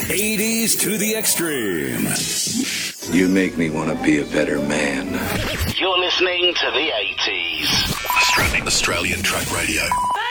80s to the extreme. You make me want to be a better man. You're listening to the 80s. Australian Truck Radio.